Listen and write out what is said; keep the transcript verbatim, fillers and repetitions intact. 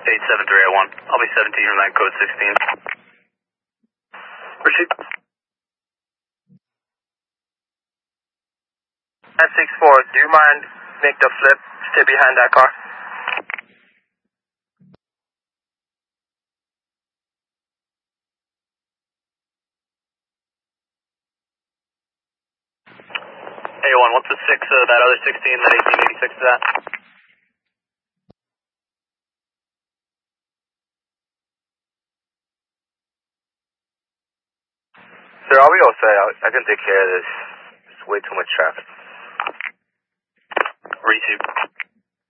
eight seven three oh one. I'll be seventeen from that code sixteen. Proceed. F six four, do you mind make the flip, stay behind that car? A one, what's the six of that other sixteen, that eighteen eighty-six to that? Sir, I'll be all set. I can take care of this. There's way too much traffic. Receive.